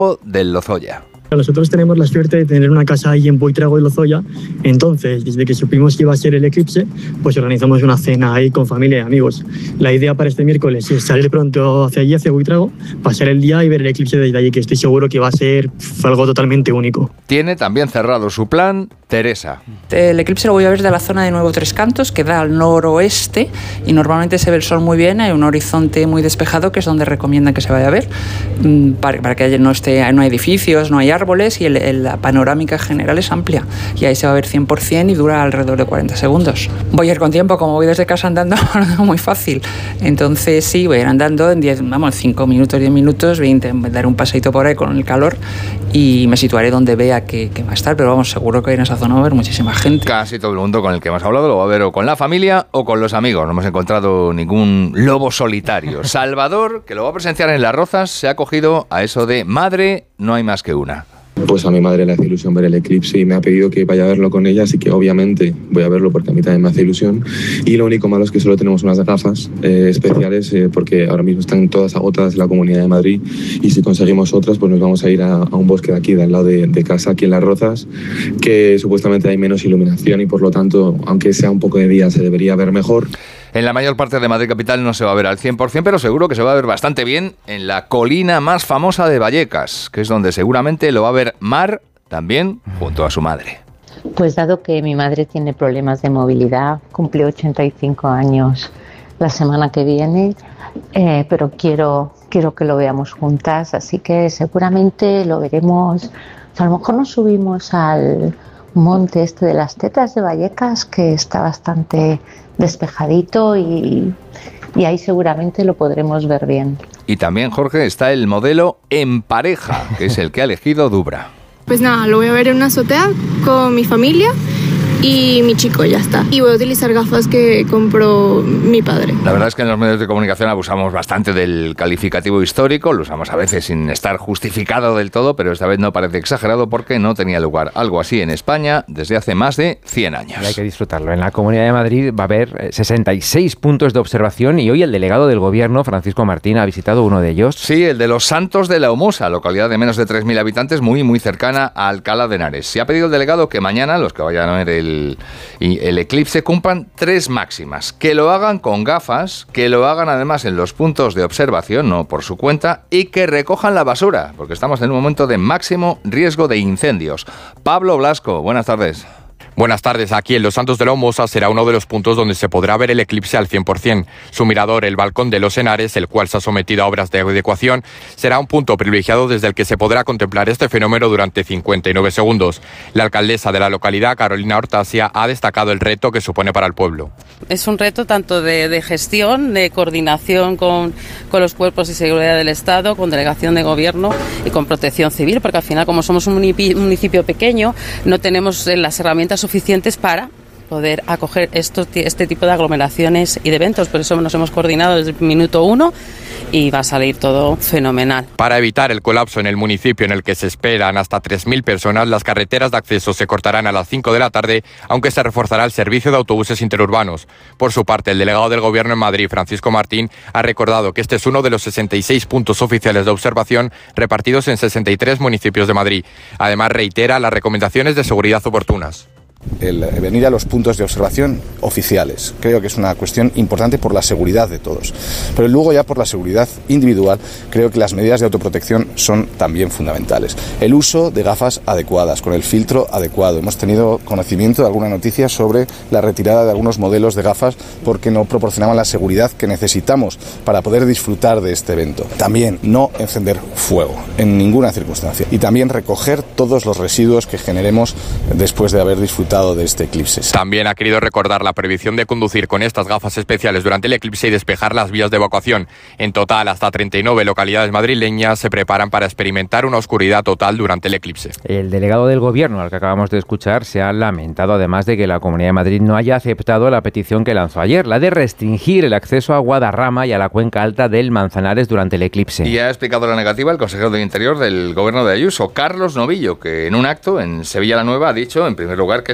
del Lozoya. Nosotros tenemos la suerte de tener una casa ahí en Buitrago de Lozoya, entonces desde que supimos que iba a ser el eclipse, pues organizamos una cena ahí con familia y amigos. La idea para este miércoles es salir pronto hacia allí, hacia Buitrago, pasar el día y ver el eclipse desde allí, que estoy seguro que va a ser algo totalmente único. Tiene también cerrado su plan Teresa. El eclipse lo voy a ver de la zona de Nuevo Tres Cantos, que da al noroeste, y normalmente se ve el sol muy bien, hay un horizonte muy despejado, que es donde recomiendan que se vaya a ver, para que no hay edificios, no hay árboles, y la panorámica general es amplia, y ahí se va a ver 100% y dura alrededor de 40 segundos. Voy a ir con tiempo, como voy desde casa andando, muy fácil, entonces sí, voy a ir andando en 5 minutos, 10 minutos, voy a dar un paseito por ahí con el calor y me situaré donde vea que va a estar, pero vamos, seguro que en esa zona va a haber muchísima gente. Casi todo el mundo con el que hemos hablado lo va a ver o con la familia o con los amigos. No hemos encontrado ningún lobo solitario. Salvador, que lo va a presenciar en Las Rozas, se ha cogido a eso de madre, no hay más que una. Pues a mi madre le hace ilusión ver el eclipse y me ha pedido que vaya a verlo con ella, así que obviamente voy a verlo porque a mí también me hace ilusión. Y lo único malo es que solo tenemos unas gafas especiales porque ahora mismo están todas agotadas en la Comunidad de Madrid, y si conseguimos otras pues nos vamos a ir a un bosque de aquí, de al lado de casa, aquí en Las Rozas, que supuestamente hay menos iluminación y por lo tanto, aunque sea un poco de día, se debería ver mejor. En la mayor parte de Madrid capital no se va a ver al 100%, pero seguro que se va a ver bastante bien en la colina más famosa de Vallecas, que es donde seguramente lo va a ver Mar, también junto a su madre. Pues dado que mi madre tiene problemas de movilidad, cumple 85 años la semana que viene, pero quiero que lo veamos juntas, así que seguramente lo veremos. A lo mejor nos subimos al monte este de las Tetas de Vallecas, que está bastante despejadito y ahí seguramente lo podremos ver bien. Y también, Jorge, está el modelo en pareja, que es el que ha elegido Dubra. Pues nada, lo voy a ver en una azotea con mi familia y mi chico, ya está. Y voy a utilizar gafas que compró mi padre. La verdad es que en los medios de comunicación abusamos bastante del calificativo histórico, lo usamos a veces sin estar justificado del todo, pero esta vez no parece exagerado porque no tenía lugar algo así en España desde hace más de 100 años. Y hay que disfrutarlo. En la Comunidad de Madrid va a haber 66 puntos de observación y hoy el delegado del Gobierno, Francisco Martín, ha visitado uno de ellos. Sí, el de los Santos de la Humosa, localidad de menos de 3.000 habitantes, muy cercana a Alcalá de Henares. Se ha pedido el delegado que mañana, los que vayan a ver el eclipse, cumplan 3 máximas: que lo hagan con gafas, que lo hagan además en los puntos de observación, no por su cuenta, y que recojan la basura, porque estamos en un momento de máximo riesgo de incendios. Pablo Blasco, buenas tardes. Buenas tardes. Aquí en Los Santos de la Humosa será uno de los puntos donde se podrá ver el eclipse al 100%. Su mirador, el Balcón de los Henares, el cual se ha sometido a obras de adecuación, será un punto privilegiado desde el que se podrá contemplar este fenómeno durante 59 segundos. La alcaldesa de la localidad, Carolina Hortasia, ha destacado el reto que supone para el pueblo. Es un reto tanto de gestión, de coordinación con los cuerpos de seguridad del Estado, con delegación de gobierno y con protección civil, porque al final, como somos un municipio pequeño, no tenemos las herramientas suficientes para poder acoger este tipo de aglomeraciones y de eventos. Por eso nos hemos coordinado desde el minuto 1 y va a salir todo fenomenal. Para evitar el colapso en el municipio, en el que se esperan hasta 3.000 personas, las carreteras de acceso se cortarán a las 5 de la tarde, aunque se reforzará el servicio de autobuses interurbanos. Por su parte, el delegado del Gobierno en Madrid, Francisco Martín, ha recordado que este es uno de los 66 puntos oficiales de observación repartidos en 63 municipios de Madrid. Además, reitera las recomendaciones de seguridad oportunas. El venir a los puntos de observación oficiales. Creo que es una cuestión importante por la seguridad de todos. Pero luego ya por la seguridad individual, creo que las medidas de autoprotección son también fundamentales. El uso de gafas adecuadas, con el filtro adecuado. Hemos tenido conocimiento de alguna noticia sobre la retirada de algunos modelos de gafas porque no proporcionaban la seguridad que necesitamos para poder disfrutar de este evento. También no encender fuego en ninguna circunstancia. Y también recoger todos los residuos que generemos después de haber disfrutado de este eclipse. También ha querido recordar la prohibición de conducir con estas gafas especiales durante el eclipse y despejar las vías de evacuación. En total, hasta 39 localidades madrileñas se preparan para experimentar una oscuridad total durante el eclipse. El delegado del Gobierno, al que acabamos de escuchar, se ha lamentado además de que la Comunidad de Madrid no haya aceptado la petición que lanzó ayer, la de restringir el acceso a Guadarrama y a la cuenca alta del Manzanares durante el eclipse. Y ha explicado la negativa el consejero del Interior del Gobierno de Ayuso, Carlos Novillo, que en un acto en Sevilla la Nueva ha dicho, en primer lugar, que es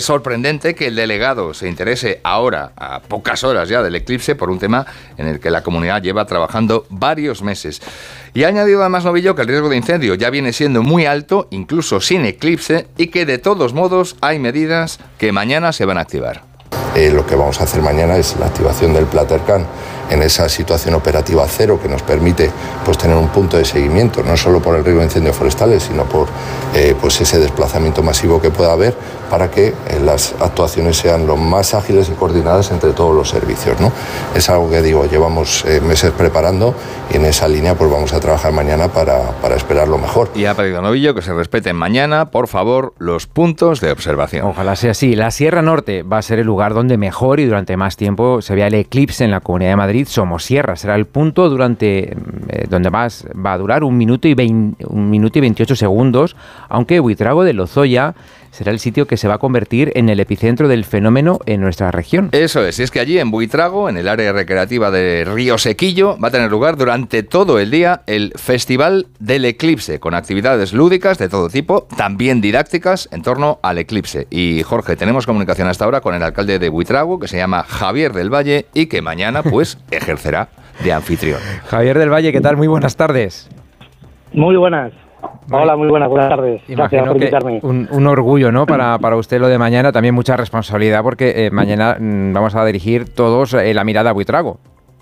sorprendente que el delegado se interese ahora, a pocas horas ya del eclipse, por un tema en el que la comunidad lleva trabajando varios meses. Y ha añadido además Novillo que el riesgo de incendio ya viene siendo muy alto, incluso sin eclipse, y que de todos modos hay medidas que mañana se van a activar. Lo que vamos a hacer mañana es la activación del Platercan en esa situación operativa cero que nos permite pues tener un punto de seguimiento, no solo por el riesgo de incendios forestales, sino por pues ese desplazamiento masivo que pueda haber, para que las actuaciones sean lo más ágiles y coordinadas entre todos los servicios, ¿no? Es algo que llevamos meses preparando, y en esa línea pues vamos a trabajar mañana para esperar lo mejor. Y ha pedido Novillo que se respeten mañana, por favor, los puntos de observación. Ojalá sea así. La Sierra Norte va a ser el lugar donde mejor y durante más tiempo se vea el eclipse en la Comunidad de Madrid. Somosierra será el punto donde más va a durar 1 minuto y 28 segundos, aunque Buitrago de Lozoya será el sitio que se va a convertir en el epicentro del fenómeno en nuestra región. Eso es, y es que allí en Buitrago, en el área recreativa de Río Sequillo, va a tener lugar durante todo el día el Festival del Eclipse, con actividades lúdicas de todo tipo, también didácticas en torno al eclipse. Y Jorge, tenemos comunicación hasta ahora con el alcalde de Buitrago, que se llama Javier del Valle, y que mañana pues ejercerá de anfitrión. Javier del Valle, ¿qué tal? Muy buenas tardes. Muy buenas. Hola, muy buenas tardes. Gracias por invitarme. Un orgullo, ¿no? Para usted lo de mañana, también mucha responsabilidad, porque mañana vamos a dirigir todos la mirada a Buitrago.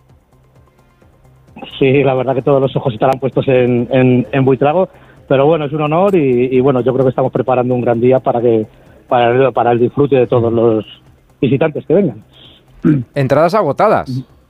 Sí, la verdad que todos los ojos estarán puestos en Buitrago, pero bueno, es un honor y bueno, yo creo que estamos preparando un gran día para el disfrute de todos los visitantes que vengan. ¿Entradas agotadas?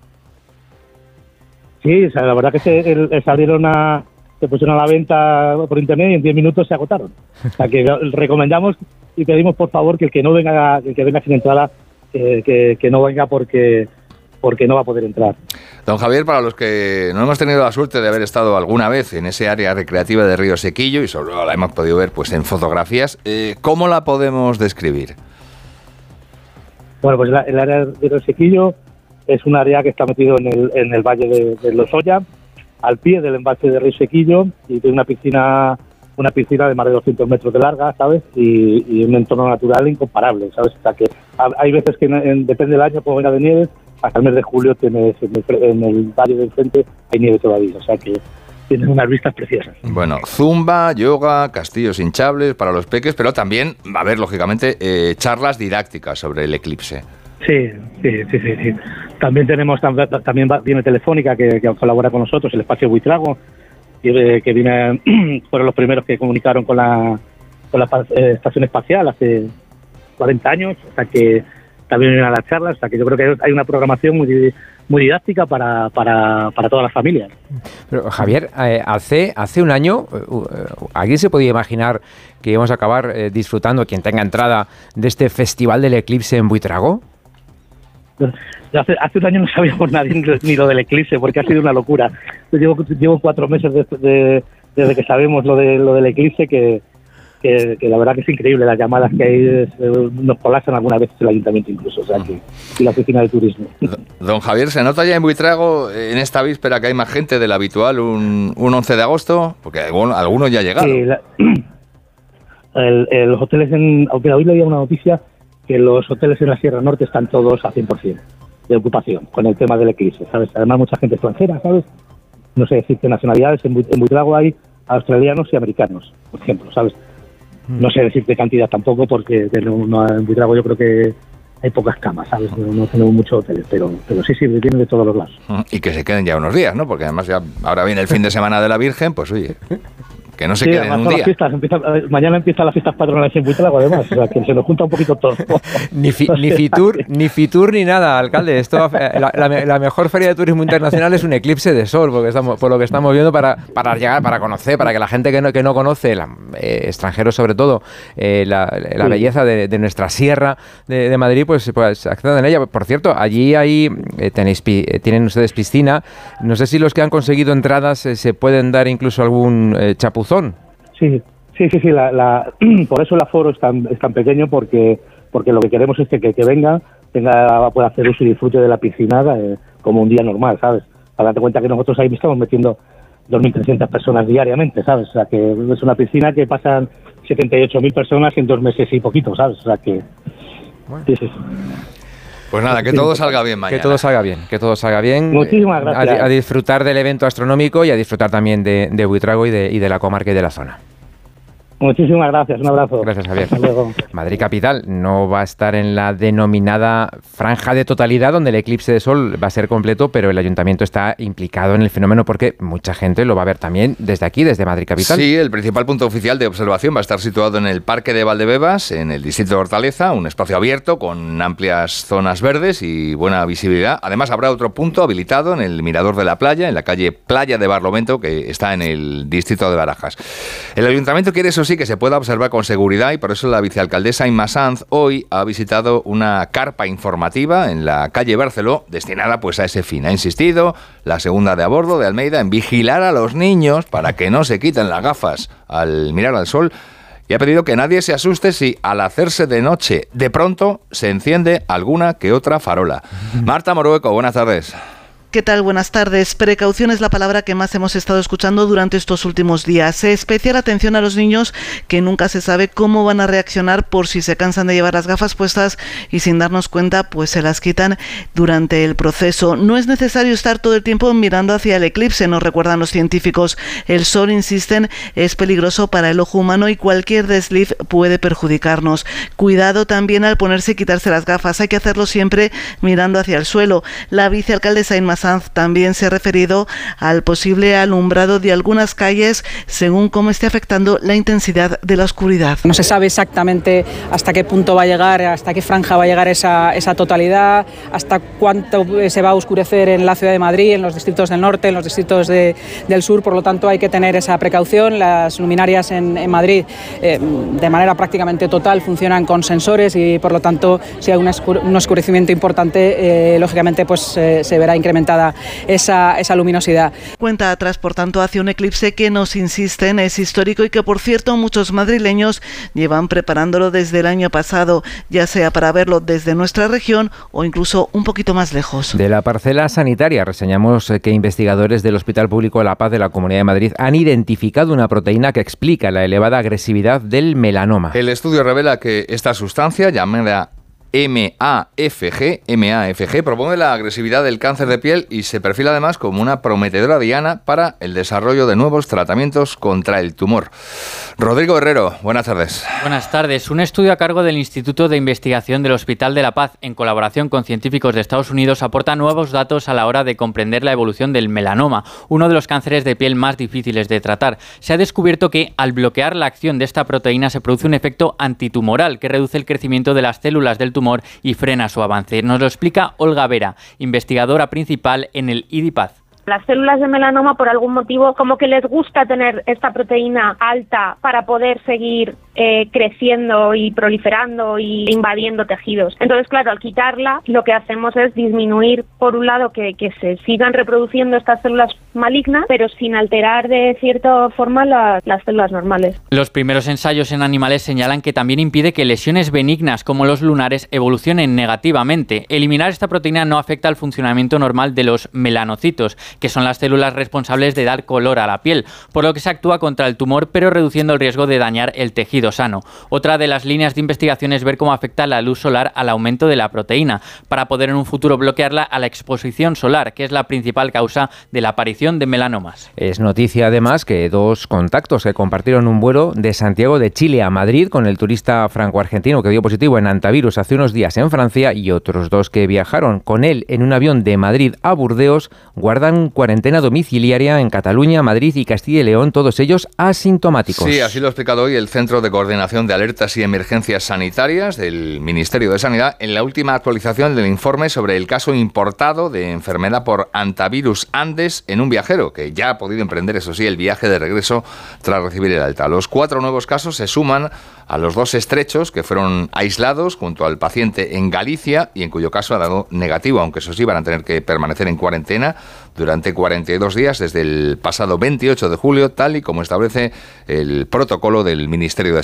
Sí, o sea, la verdad que se pusieron a la venta por internet y en 10 minutos se agotaron. O sea, que recomendamos y pedimos por favor que el que venga sin entrada, que no venga porque no va a poder entrar. Don Javier, para los que no hemos tenido la suerte de haber estado alguna vez en ese área recreativa de Río Sequillo, y solo la hemos podido ver pues en fotografías, ¿cómo la podemos describir? Bueno, pues el área de Río Sequillo es un área que está metido en el valle de Lozoya, al pie del embalse de Río Sequillo, y tiene una piscina de más de 200 metros de larga, ¿sabes? Y un entorno natural incomparable, ¿sabes? O sea que hay veces que depende del año, como venga de nieve, hasta el mes de julio tienes en el valle del frente hay nieve todavía, o sea que tienes unas vistas preciosas. Bueno, zumba, yoga, castillos hinchables para los peques, pero también va a haber, lógicamente, charlas didácticas sobre el eclipse. Sí. También viene Telefónica, que colabora con nosotros, el espacio Buitrago, que fueron los primeros que comunicaron con la estación espacial hace 40 años, o sea que también vienen a las charlas, o sea que yo creo que hay una programación muy didáctica para todas las familias. Pero, Javier, hace un año, ¿alguien se podía imaginar que íbamos a acabar disfrutando, quien tenga entrada, de este Festival del Eclipse en Buitrago? Hace un año no sabíamos nadie ni lo del eclipse, porque ha sido una locura. Yo llevo 4 meses desde que sabemos lo del eclipse, que la verdad que es increíble. Las llamadas que hay nos colapsan algunas veces el ayuntamiento incluso, o sea que, y la oficina de turismo. Don Javier, ¿se nota ya en Buitrago en esta víspera que hay más gente de la habitual un 11 de agosto? Porque algunos ya llegaron. Sí, los hoteles, aunque hoy leía una noticia que los hoteles en la Sierra Norte están todos a 100% de ocupación con el tema del eclipse, ¿sabes? Además, mucha gente extranjera, ¿sabes? No sé decir qué nacionalidades. En Buitrago hay australianos y americanos, por ejemplo, ¿sabes? No sé decirte cantidad tampoco, porque en Buitrago yo creo que hay pocas camas, ¿sabes? No tenemos muchos hoteles, pero sí, vienen de todos los lados. Y que se queden ya unos días, ¿no? Porque además ya ahora viene el fin de semana de la Virgen, pues oye, que no se queden un día. Mañana empiezan las fiestas patronales en Buitrago, además, o sea, que se nos junta un poquito todo. ni Fitur ni nada, alcalde. Esto, la mejor feria de turismo internacional es un eclipse de sol, por lo que estamos viendo, para llegar, para conocer, para que la gente que no conoce, extranjeros sobre todo, la belleza de nuestra sierra de Madrid, pues accedan a ella. Por cierto, allí tienen ustedes piscina. No sé si los que han conseguido entradas se pueden dar incluso algún chapuzón. Sí. Por eso el aforo es tan pequeño, porque lo que queremos es que venga pueda hacer uso y disfrute de la piscina como un día normal, ¿sabes? Para darte cuenta que nosotros ahí estamos metiendo 2.300 personas diariamente, ¿sabes? O sea, que es una piscina que pasan 78.000 personas en 2 meses y poquito, ¿sabes? O sea, que Bueno. Sí. Pues nada, que todo salga bien mañana. Que todo salga bien. Muchísimas gracias. A disfrutar del evento astronómico y a disfrutar también de Buitrago y de la comarca y de la zona. Muchísimas gracias, un abrazo. Gracias, Javier. Hasta luego. Madrid Capital no va a estar en la denominada franja de totalidad donde el eclipse de sol va a ser completo, pero el ayuntamiento está implicado en el fenómeno porque mucha gente lo va a ver también desde aquí, desde Madrid Capital. Sí, el principal punto oficial de observación va a estar situado en el Parque de Valdebebas, en el distrito de Hortaleza, un espacio abierto con amplias zonas verdes y buena visibilidad. Además, habrá otro punto habilitado en el Mirador de la Playa, en la calle Playa de Barlovento, que está en el distrito de Barajas. El ayuntamiento quiere, eso sí, que se pueda observar con seguridad y por eso la vicealcaldesa Inma Sanz hoy ha visitado una carpa informativa en la calle Barceló destinada pues a ese fin. Ha insistido la segunda de a bordo de Almeida en vigilar a los niños para que no se quiten las gafas al mirar al sol y ha pedido que nadie se asuste si al hacerse de noche de pronto se enciende alguna que otra farola. Marta Morueco, buenas tardes. ¿Qué tal? Buenas tardes. Precaución es la palabra que más hemos estado escuchando durante estos últimos días. Especial atención a los niños que nunca se sabe cómo van a reaccionar por si se cansan de llevar las gafas puestas y sin darnos cuenta pues se las quitan durante el proceso. No es necesario estar todo el tiempo mirando hacia el eclipse, nos recuerdan los científicos. El sol, insisten, es peligroso para el ojo humano y cualquier desliz puede perjudicarnos. Cuidado también al ponerse y quitarse las gafas. Hay que hacerlo siempre mirando hacia el suelo. La vicealcaldesa Inma Sanz también se ha referido al posible alumbrado de algunas calles según cómo esté afectando la intensidad de la oscuridad. No se sabe exactamente hasta qué punto va a llegar, hasta qué franja va a llegar esa totalidad, hasta cuánto se va a oscurecer en la ciudad de Madrid, en los distritos del norte, en los distritos del sur, por lo tanto hay que tener esa precaución. Las luminarias en Madrid de manera prácticamente total funcionan con sensores y por lo tanto si hay un oscurecimiento importante, lógicamente pues se verá incrementada esa luminosidad. Cuenta atrás, por tanto, hacia un eclipse que nos insisten es histórico y que, por cierto, muchos madrileños llevan preparándolo desde el año pasado, ya sea para verlo desde nuestra región o incluso un poquito más lejos. De la parcela sanitaria reseñamos que investigadores del Hospital Público La Paz de la Comunidad de Madrid han identificado una proteína que explica la elevada agresividad del melanoma. El estudio revela que esta sustancia, llamada MAFG propone la agresividad del cáncer de piel y se perfila además como una prometedora diana para el desarrollo de nuevos tratamientos contra el tumor. Rodrigo Herrero, buenas tardes. Buenas tardes. Un estudio a cargo del Instituto de Investigación del Hospital de la Paz, en colaboración con científicos de Estados Unidos, aporta nuevos datos a la hora de comprender la evolución del melanoma, uno de los cánceres de piel más difíciles de tratar. Se ha descubierto que al bloquear la acción de esta proteína se produce un efecto antitumoral que reduce el crecimiento de las células del tumor y frena su avance. Nos lo explica Olga Vera, investigadora principal en el IDIPAZ. Las células de melanoma, por algún motivo, como que les gusta tener esta proteína alta para poder seguir creciendo y proliferando y invadiendo tejidos. Entonces, claro, al quitarla, lo que hacemos es disminuir, por un lado, que se sigan reproduciendo estas células malignas, pero sin alterar de cierta forma las células normales. Los primeros ensayos en animales señalan que también impide que lesiones benignas como los lunares evolucionen negativamente. Eliminar esta proteína no afecta al funcionamiento normal de los melanocitos, que son las células responsables de dar color a la piel, por lo que se actúa contra el tumor, pero reduciendo el riesgo de dañar el tejido sano. Otra de las líneas de investigación es ver cómo afecta la luz solar al aumento de la proteína, para poder en un futuro bloquearla a la exposición solar, que es la principal causa de la aparición de melanomas. Es noticia además que dos contactos que compartieron un vuelo de Santiago de Chile a Madrid con el turista franco-argentino que dio positivo en antivirus hace unos días en Francia y otros dos que viajaron con él en un avión de Madrid a Burdeos guardan cuarentena domiciliaria en Cataluña, Madrid y Castilla y León, todos ellos asintomáticos. Sí, así lo ha explicado hoy el Centro de Coordinación de Alertas y Emergencias Sanitarias del Ministerio de Sanidad en la última actualización del informe sobre el caso importado de enfermedad por hantavirus Andes en un viajero que ya ha podido emprender, eso sí, el viaje de regreso tras recibir el alta. Los 4 nuevos casos se suman a los 2 estrechos que fueron aislados junto al paciente en Galicia y en cuyo caso ha dado negativo, aunque eso sí van a tener que permanecer en cuarentena durante 42 días desde el pasado 28 de julio, tal y como establece el protocolo del Ministerio de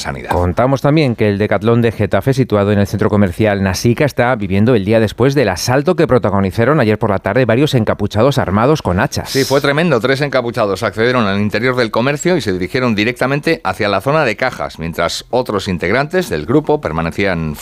sanidad. Contamos también que el Decatlón de Getafe, situado en el centro comercial Nasica, está viviendo el día después del asalto que protagonizaron ayer por la tarde varios encapuchados armados con hachas. Sí, fue tremendo. 3 encapuchados accedieron al interior del comercio y se dirigieron directamente hacia la zona de cajas, mientras otros integrantes del grupo permanecían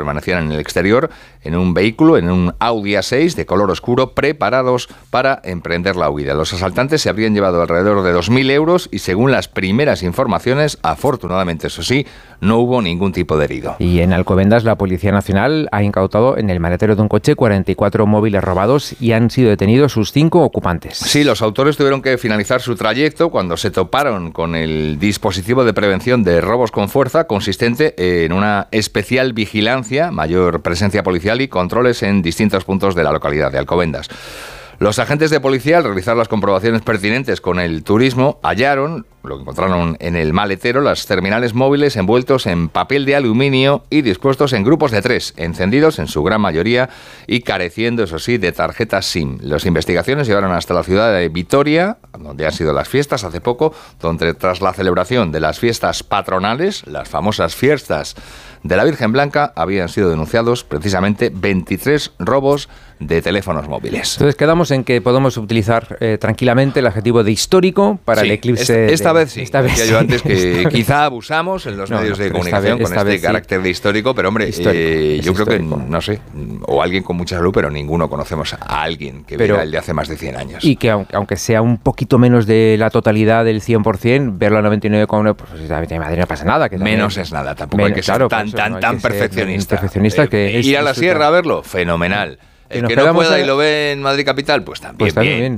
en el exterior, en un vehículo, en un Audi A6 de color oscuro, preparados para emprender la huida. Los asaltantes se habrían llevado alrededor de 2.000 euros y, según las primeras informaciones, afortunadamente, eso sí, no hubo ningún tipo de herido. Y en Alcobendas, la Policía Nacional ha incautado en el maletero de un coche 44 móviles robados y han sido detenidos sus 5 ocupantes. Sí, los autores tuvieron que finalizar su trayecto cuando se toparon con el dispositivo de prevención de robos con fuerza, consistente en una especial vigilancia, mayor presencia policial y controles en distintos puntos de la localidad de Alcobendas. Los agentes de policía, al realizar las comprobaciones pertinentes con el turismo, hallaron, lo que encontraron en el maletero, las terminales móviles envueltos en papel de aluminio y dispuestos en grupos de 3, encendidos en su gran mayoría y careciendo, eso sí, de tarjetas SIM. Las investigaciones llevaron hasta la ciudad de Vitoria, donde han sido las fiestas hace poco, donde tras la celebración de las fiestas patronales, las famosas fiestas de la Virgen Blanca, habían sido denunciados precisamente 23 robos de teléfonos móviles. Entonces quedamos en que podemos utilizar tranquilamente el adjetivo de histórico para el eclipse. Esta vez sí. Decía yo antes que quizá abusamos en los medios de comunicación con este carácter de histórico, pero hombre, yo creo que, no sé, o alguien con mucha salud, pero ninguno conocemos a alguien que viera el de hace más de 100 años. Y que aunque sea un poquito menos de la totalidad del 100%, verlo a 99,1, pues a Madrid no pasa nada. Que menos es nada, tampoco hay que ser tan perfeccionista. Que ir a la sierra a verlo, fenomenal. El que no pueda y lo ve en Madrid capital, pues también bien.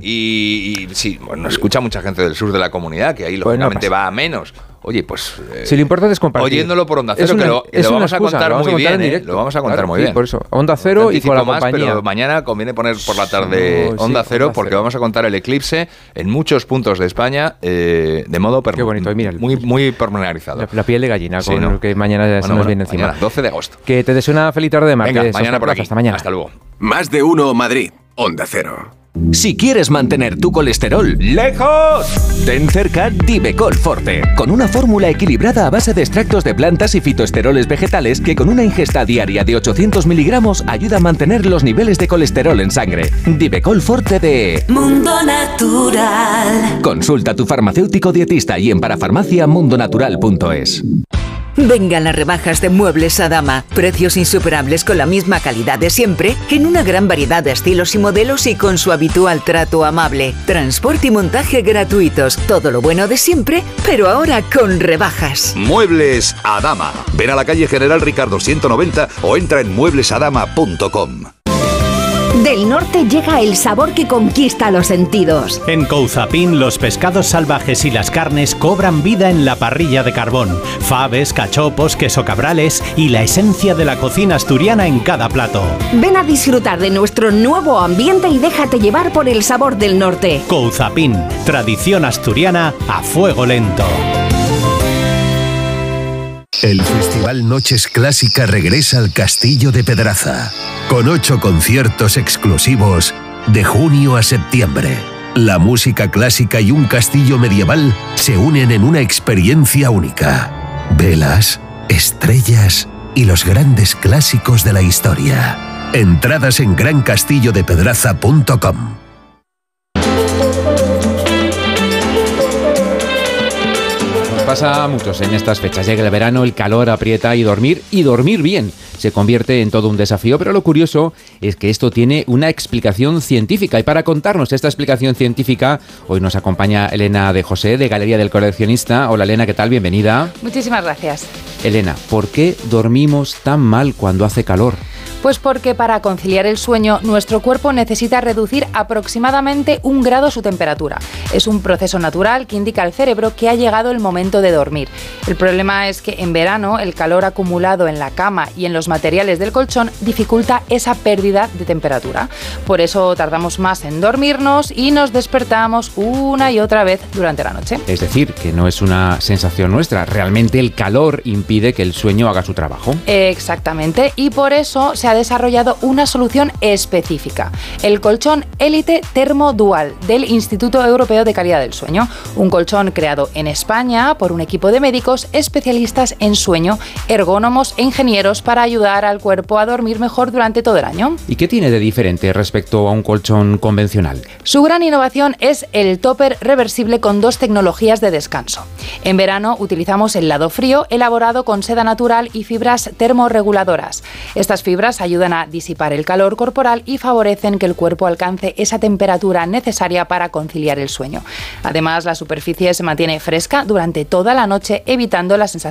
Y sí, bueno, escucha mucha gente del sur de la comunidad, que ahí lógicamente va a menos. Oye, pues... si lo importante es compartir. Oyéndolo por Onda Cero, que lo vamos a contar muy bien, lo vamos a contar muy bien. Por eso, Onda Cero y con la compañía. Pero mañana conviene poner por la tarde Onda Cero, porque vamos a contar el eclipse en muchos puntos de España de modo muy pormenorizado. La piel de gallina, con lo que mañana se nos viene encima. Mañana, 12 de agosto. Que te deseo una feliz tarde de martes. Venga, mañana por aquí. Hasta mañana. Hasta luego. Más de uno Madrid, Onda Cero. Si quieres mantener tu colesterol lejos, ten cerca Divecol Forte, con una fórmula equilibrada a base de extractos de plantas y fitoesteroles vegetales que con una ingesta diaria de 800 miligramos ayuda a mantener los niveles de colesterol en sangre. Divecol Forte de Mundo Natural. Consulta a tu farmacéutico dietista y en parafarmaciamundonatural.es. Vengan las rebajas de Muebles Adama. Precios insuperables con la misma calidad de siempre, en una gran variedad de estilos y modelos y con su habitual trato amable. Transporte y montaje gratuitos. Todo lo bueno de siempre, pero ahora con rebajas. Muebles Adama. Ven a la calle General Ricardo 190 o entra en mueblesadama.com. Del norte llega el sabor que conquista los sentidos. En Couzapin, los pescados salvajes y las carnes cobran vida en la parrilla de carbón. Faves, cachopos, queso cabrales y la esencia de la cocina asturiana en cada plato. Ven a disfrutar de nuestro nuevo ambiente y déjate llevar por el sabor del norte. Couzapin, tradición asturiana a fuego lento. El Festival Noches Clásica regresa al Castillo de Pedraza, con 8 conciertos exclusivos de junio a septiembre. La música clásica y un castillo medieval se unen en una experiencia única. Velas, estrellas y los grandes clásicos de la historia. Entradas en grancastillodepedraza.com. Pasa a muchos en estas fechas. Llega el verano, el calor aprieta y dormir bien se convierte en todo un desafío, pero lo curioso es que esto tiene una explicación científica y para contarnos esta explicación científica hoy nos acompaña Elena de José de Galería del Coleccionista. Hola Elena, ¿qué tal? Bienvenida. Muchísimas gracias. Elena, ¿por qué dormimos tan mal cuando hace calor? Pues porque para conciliar el sueño, nuestro cuerpo necesita reducir aproximadamente 1 grado su temperatura. Es un proceso natural que indica al cerebro que ha llegado el momento de dormir. El problema es que en verano el calor acumulado en la cama y en los materiales del colchón dificulta esa pérdida de temperatura. Por eso tardamos más en dormirnos y nos despertamos una y otra vez durante la noche. Es decir, que no es una sensación nuestra, realmente el calor impide que el sueño haga su trabajo. Exactamente, y por eso se ha desarrollado una solución específica, el colchón Elite Thermo Dual del Instituto Europeo de Calidad del Sueño, un colchón creado en España por un equipo de médicos especialistas en sueño, ergónomos e ingenieros para ayudar al cuerpo a dormir mejor durante todo el año. ¿Y qué tiene de diferente respecto a un colchón convencional? Su gran innovación es el topper reversible con 2 tecnologías de descanso. En verano utilizamos el lado frío elaborado con seda natural y fibras termorreguladoras. Estas fibras ayudan a disipar el calor corporal y favorecen que el cuerpo alcance esa temperatura necesaria para conciliar el sueño. Además, la superficie se mantiene fresca durante toda la noche, evitando la sensación